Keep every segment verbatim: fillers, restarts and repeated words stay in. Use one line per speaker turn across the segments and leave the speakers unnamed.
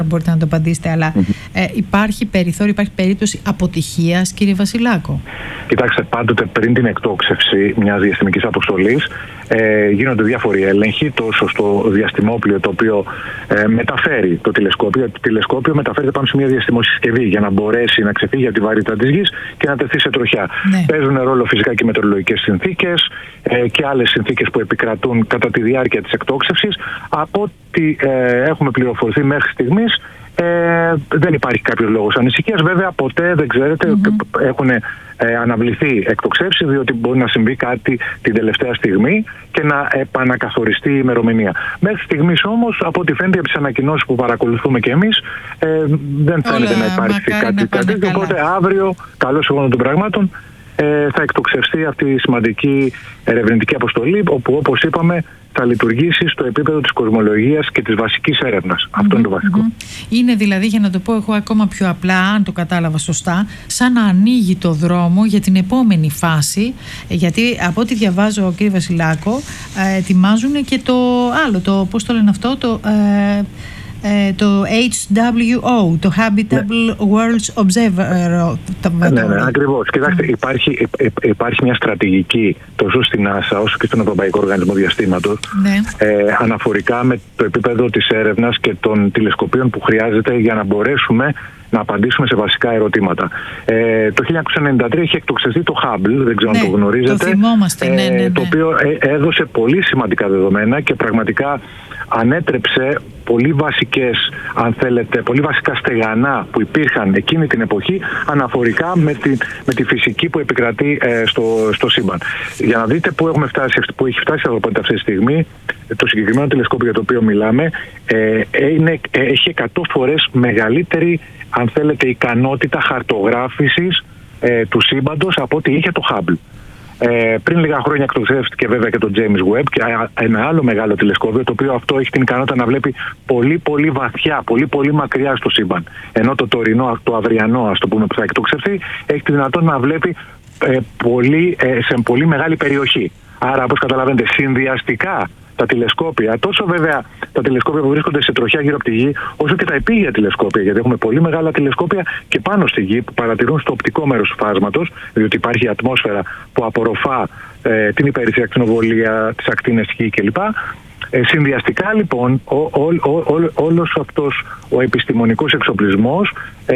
μπορείτε να το απαντήσετε, αλλά mm-hmm. ε, υπάρχει περιθώριο, υπάρχει περίπτωση αποτυχίας, κύριε Βασιλάκο?
Κοιτάξτε, πάντοτε πριν την εκτόξευση μιας διαστημικής αποστολής ε, γίνονται διάφοροι έλεγχοι, τόσο στο διαστημόπλιο το οποίο ε, μεταφέρει το τηλεσκόπιο. Το τηλεσκόπιο μεταφέρεται πάνω σε μια διαστημοσυσκευή για να μπορέσει να ξεφύγει από τη βαρύτητα της γης και να τεθεί σε τροχιά. Ναι. Παίζουν ρόλο φυσικά και μετεωρολογικές συνθήκες ε, και άλλες συνθήκες που επικρατούν κατά τη διάρκεια της εκτόξευσης. Από ό,τι ε, έχουμε πληροφορηθεί μέχρι στιγμής, Ε, δεν υπάρχει κάποιος λόγος ανησυχίας. Βέβαια, ποτέ δεν ξέρετε, mm-hmm. έχουν ε, αναβληθεί εκτοξεύσεις, διότι μπορεί να συμβεί κάτι την τελευταία στιγμή και να επανακαθοριστεί η ημερομηνία. Μέχρι στιγμής όμως, από ό,τι φαίνεται από τις ανακοινώσεις που παρακολουθούμε και εμείς, ε, δεν φαίνεται Όλα, να υπάρχει κάτι τέτοιο. Οπότε αύριο, καλώς εγώ των πραγμάτων, ε, θα εκτοξευστεί αυτή η σημαντική ερευνητική αποστολή, όπου, όπως είπαμε, θα λειτουργήσει στο επίπεδο της κοσμολογίας και της βασικής έρευνας. Mm-hmm, Αυτό είναι το βασικό.
Mm-hmm. Είναι δηλαδή, για να το πω εγώ ακόμα πιο απλά, αν το κατάλαβα σωστά, σαν να ανοίγει το δρόμο για την επόμενη φάση, γιατί από ό,τι διαβάζω, κύριε Βασιλάκο, ε, ετοιμάζουν και το άλλο, το, πώς το λένε αυτό, το... Ε, Ε, το έιτς ντάμπλιου ο, το Habitable ναι. Worlds Observatory.
Ναι, ναι, ναι, ακριβώς. Κοιτάξτε, υπάρχει, υπάρχει μια στρατηγική τόσο στην NASA όσο και στον Ευρωπαϊκό Οργανισμό Διαστήματος ναι. ε, αναφορικά με το επίπεδο της έρευνας και των τηλεσκοπίων που χρειάζεται για να μπορέσουμε να απαντήσουμε σε βασικά ερωτήματα. Ε, το χίλια εννιακόσια ενενήντα τρία είχε εκτοξευθεί το Hubble, δεν ξέρω ναι, αν το γνωρίζετε.
Το θυμόμαστε, ναι, ναι, ναι.
Το οποίο έδωσε πολύ σημαντικά δεδομένα και πραγματικά ανέτρεψε πολύ βασικές, αν θέλετε, πολύ βασικά στεγανά που υπήρχαν εκείνη την εποχή αναφορικά με τη, με τη φυσική που επικρατεί ε, στο, στο σύμπαν. Για να δείτε πού έχουμε φτάσει, που έχει φτάσει αυτή τη στιγμή, το συγκεκριμένο τηλεσκόπιο για το οποίο μιλάμε ε, είναι, ε, έχει εκατό φορές μεγαλύτερη, αν θέλετε, ικανότητα χαρτογράφησης ε, του σύμπαντος από ό,τι είχε το Hubble. Ε, πριν λίγα χρόνια εκτοξεύτηκε βέβαια και το James Webb και ένα άλλο μεγάλο τηλεσκόπιο, το οποίο αυτό έχει την ικανότητα να βλέπει πολύ πολύ βαθιά, πολύ πολύ μακριά στο σύμπαν. Ενώ το τωρινό, το αυριανό, ας το πούμε, που θα εκτοξευθεί, έχει τη δυνατότητα να βλέπει ε, πολύ, ε, σε πολύ μεγάλη περιοχή. Άρα, όπως καταλαβαίνετε, συνδυαστικά τα τηλεσκόπια, τόσο βέβαια τα τηλεσκόπια που βρίσκονται σε τροχιά γύρω από τη Γη, όσο και τα επίγεια τηλεσκόπια, γιατί έχουμε πολύ μεγάλα τηλεσκόπια και πάνω στη Γη που παρατηρούν στο οπτικό μέρος του φάσματος, διότι υπάρχει ατμόσφαιρα που απορροφά ε, την υπέρυθρη ακτινοβολία, τις ακτίνες Χ κλπ. Ε, συνδυαστικά λοιπόν ο, ο, ο, ο, όλος αυτός ο επιστημονικός εξοπλισμός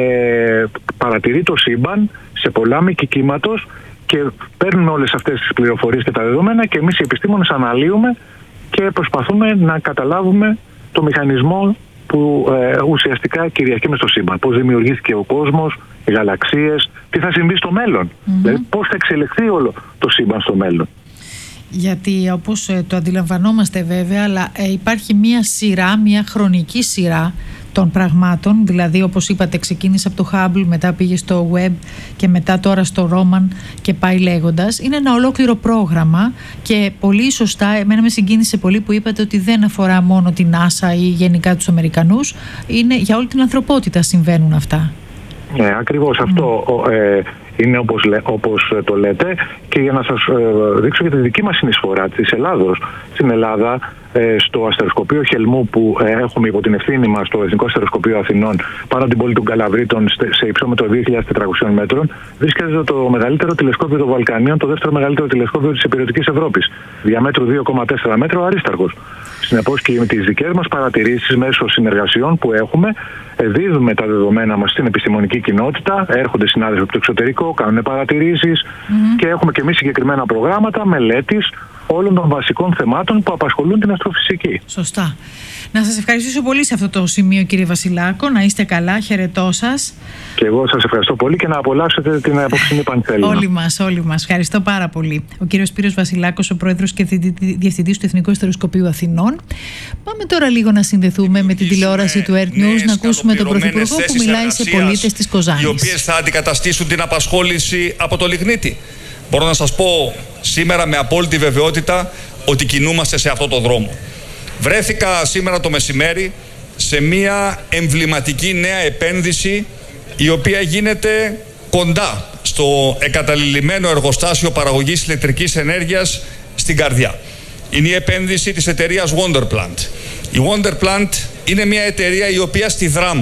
ε, παρατηρεί το σύμπαν σε πολλά μήκη κύματος και παίρνουμε όλες αυτές τις πληροφορίες και τα δεδομένα και εμείς οι επιστήμονες αναλύουμε και προσπαθούμε να καταλάβουμε το μηχανισμό που ε, ουσιαστικά κυριαρχεί μες στο σύμπαν. Πώς δημιουργήθηκε ο κόσμος, οι γαλαξίες, τι θα συμβεί στο μέλλον. Mm-hmm. Δηλαδή πώς θα εξελιχθεί όλο το σύμπαν στο μέλλον.
Γιατί όπως ε, το αντιλαμβανόμαστε βέβαια, αλλά ε, υπάρχει μία σειρά, μία χρονική σειρά των πραγμάτων, δηλαδή όπως είπατε ξεκίνησε από το Hubble, μετά πήγε στο Webb και μετά τώρα στο Roman και πάει λέγοντας. Είναι ένα ολόκληρο πρόγραμμα και πολύ σωστά, εμένα με συγκίνησε πολύ που είπατε ότι δεν αφορά μόνο την NASA ή γενικά τους Αμερικανούς, είναι για όλη την ανθρωπότητα συμβαίνουν αυτά.
Ναι, ακριβώς mm. αυτό ε, είναι όπως, όπως το λέτε και για να σας ε, δείξω για τη δική μας συνεισφορά της Ελλάδος. Στην Ελλάδα, ε, στο αστεροσκοπείο Χελμού που ε, έχουμε υπό την ευθύνη μας, το Εθνικό Αστεροσκοπείο Αθηνών, πάνω από την πόλη του Καλαβρίτων, σε υψόμετρο δύο χιλιάδες τετρακόσιων μέτρων, βρίσκεται το μεγαλύτερο τηλεσκόπιο των Βαλκανίων, το δεύτερο μεγαλύτερο τηλεσκόπιο της υπηρετικής Ευρώπης. Διαμέτρου δύο κόμμα τέσσερα μέτρα, ο Αρίσταρχος. Συνεπώς και με τις δικές μας παρατηρήσεις μέσω συνεργασιών που έχουμε, δίδουμε τα δεδομένα μας στην επιστημονική κοινότητα, έρχονται συνάδελφοι από το εξωτερικό, κάνουν παρατηρήσεις mm-hmm. και έχουμε και εμείς συγκεκριμένα προγράμματα μελέτης όλων των βασικών θεμάτων που απασχολούν την αστροφυσική.
Σωστά. Να σας ευχαριστήσω πολύ σε αυτό το σημείο, κύριε Βασιλάκο. Να είστε καλά, χαιρετώ σας.
Και εγώ σας ευχαριστώ πολύ και να απολαύσετε την απόψινή Πανθέλινα.
Όλοι μας, όλοι μας. Ευχαριστώ πάρα πολύ. Ο κύριος Σπύρος Βασιλάκος, ο πρόεδρος και διευθυντής του Εθνικού Αστεροσκοπείου Αθηνών. Πάμε τώρα λίγο να συνδεθούμε με την τηλεόραση του Earth News, να ακούσουμε τον πρωθυπουργό που μιλάει σε πολίτες της Κοζάνης.
Οι οποίες θα αντικαταστήσουν την απασχόληση από το λιγνίτη. Μπορώ να σας πω σήμερα με απόλυτη βεβαιότητα ότι κινούμαστε σε αυτό το δρόμο. Βρέθηκα σήμερα το μεσημέρι σε μια εμβληματική νέα επένδυση η οποία γίνεται κοντά στο εγκαταλειμμένο εργοστάσιο παραγωγής ηλεκτρικής ενέργειας στην καρδιά. Είναι η επένδυση της εταιρείας Wonderplant. Η Wonderplant είναι μια εταιρεία η οποία στη Δράμ